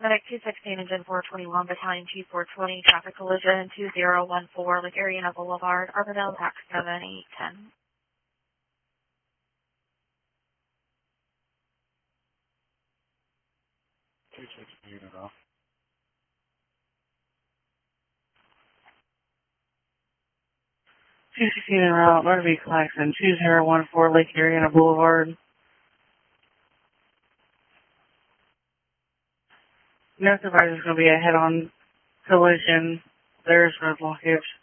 Medic 216, Engine 421, Battalion Chief 420, traffic collision 2014, Lake Ariana Boulevard, Armadale, tax 7810. 216 and off. 216 en route, motor vehicle accident 2014 Lake Ariana Boulevard. No surprise, it's going to be a head-on collision. There's road blockage.